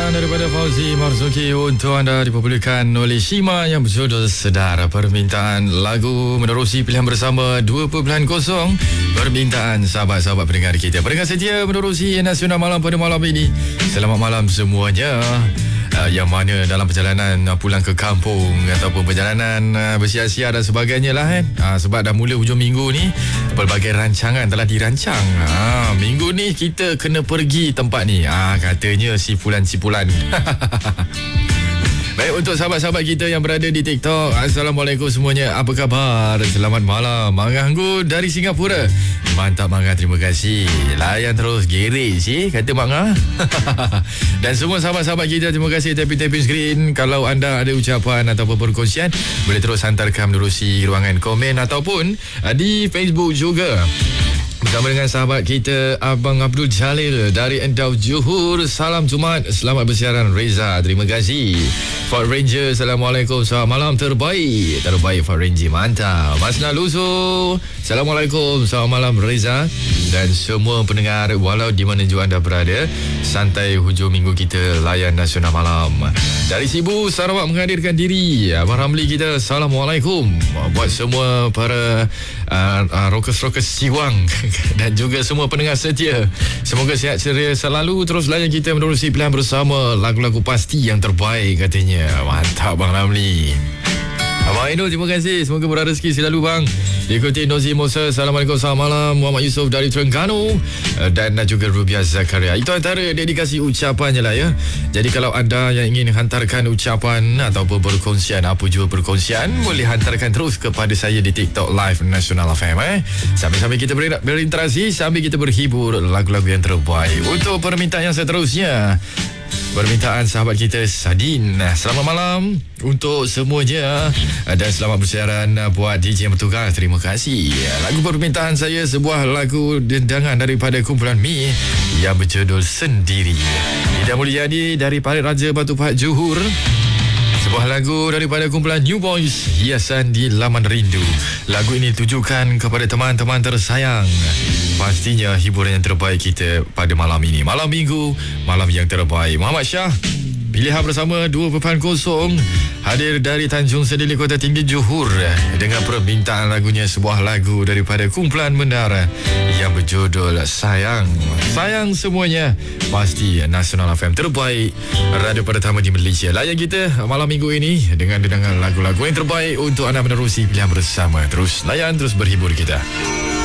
datang daripada Fauzi Marzuki untuk anda dipublikkan oleh Shima yang berjudul Sedar. Permintaan lagu menerusi pilihan bersama 2.0. Permintaan sahabat-sahabat pendengar kita. Pendengar setia menerusi Nasional Malam pada malam ini. Selamat malam semuanya. Yang mana dalam perjalanan pulang ke kampung ataupun perjalanan bersia-sia dan sebagainya lah kan. Sebab dah mula hujung minggu ni, pelbagai rancangan telah dirancang. Minggu ni kita kena pergi tempat ni. Katanya sipulan-sipulan. Baik, untuk sahabat-sahabat kita yang berada di TikTok, Assalamualaikum semuanya. Apa khabar? Selamat malam. Manganggu dari Singapura. Mantap Mangga, terima kasih. Layan terus gerik sih, kata Mangga. Dan semua sahabat-sahabat kita, terima kasih tapping screen. Kalau anda ada ucapan ataupun perkongsian, boleh terus hantarkan menerusi ruangan komen ataupun di Facebook juga. Bersama dengan sahabat kita Abang Abdul Jalil dari Endau Johor. Salam Jumaat, selamat bersiaran Reza, terima kasih. Ford Ranger, Assalamualaikum, selamat malam. Terbaik Ford Ranger, mantap. Mas Naluso, Assalamualaikum, selamat malam Reza. Dan semua pendengar walau di mana juga anda berada, santai hujung minggu kita layan Nasional Malam. Dari Sibu Sarawak menghadirkan diri Abang Ramli kita, Assalamualaikum. Buat semua para rockers-rockers Siwang dan juga semua pendengar setia, semoga sihat ceria selalu. Terus layan kita menerusi pilihan bersama lagu-lagu pasti yang terbaik katanya. Mantap Bang Ramli. Abang Ainul, terima kasih. Semoga murah rezeki selalu bang. Diikuti Nozi Musa, Assalamualaikum, selamat malam. Muhammad Yusof dari Terengganu dan juga Rubia Zakaria. Itu antara dedikasi ucapannya lah ya. Jadi kalau anda yang ingin hantarkan ucapan ataupun perkongsian, apa juga perkongsian, boleh hantarkan terus kepada saya di TikTok Live Nasional FM. Sambil-sambil kita berinteraksi, sambil kita berhibur lagu-lagu yang terbaik. Untuk permintaan yang seterusnya, permintaan sahabat kita Sadin. Selamat malam untuk semuanya dan selamat bersiaran buat DJ yang bertugas. Terima kasih. Lagu permintaan saya sebuah lagu dendangan daripada kumpulan Mi yang berjudul Sendiri. Ida Mulyadi dari Parit Raja Batu Pahat Johor. Sebuah lagu daripada kumpulan New Boys, Hiasan di Laman Rindu. Lagu ini ditujukan kepada teman-teman tersayang. Pastinya hiburan yang terbaik kita pada malam ini. Malam minggu, malam yang terbaik. Muhammad Shah, pilihan bersama 2.0, hadir dari Tanjung Sedili, Kota Tinggi, Johor, dengan permintaan lagunya sebuah lagu daripada kumpulan Menara yang berjudul Sayang. Sayang semuanya, pasti Nasional FM terbaik, radio pertama di Malaysia. Layan kita malam minggu ini dengan lagu-lagu yang terbaik untuk anda menerusi pilihan bersama. Terus layan, terus berhibur kita.